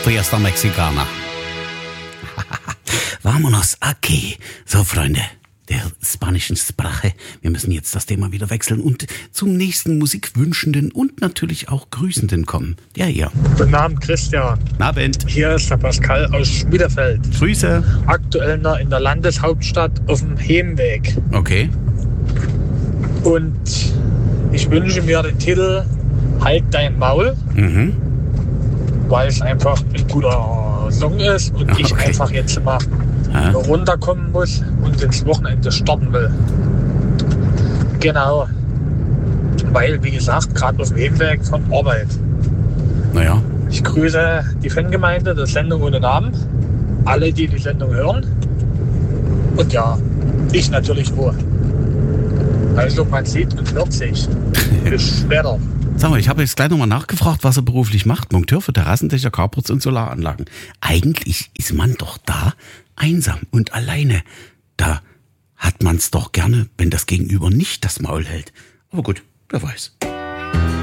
Fiesta Mexicana. Vámonos aquí. So, Freunde der spanischen Sprache. Wir müssen jetzt das Thema wieder wechseln und zum nächsten Musikwünschenden und natürlich auch Grüßenden kommen. Der hier. Guten Abend, Christian. Guten Abend. Hier ist der Pascal aus Schmiederfeld. Grüße. Aktuell noch in der Landeshauptstadt auf dem Heemweg. Okay. Und ich wünsche mir den Titel Halt dein Maul, weil es einfach ein guter Song ist und ich einfach jetzt mal runterkommen muss und ins Wochenende starten will. Genau. Weil, wie gesagt, gerade auf dem Heimweg von Arbeit. Naja. Ich grüße die Fangemeinde der Sendung ohne Namen, alle, die die Sendung hören. Und ja, ich natürlich wohl. Also man sieht und hört sich. Bis später. Sag mal, ich habe jetzt gleich nochmal nachgefragt, was er beruflich macht. Monteur für Terrassendächer, Carports und Solaranlagen. Eigentlich ist man doch da einsam und alleine. Da hat man es doch gerne, wenn das Gegenüber nicht das Maul hält. Aber gut, wer weiß.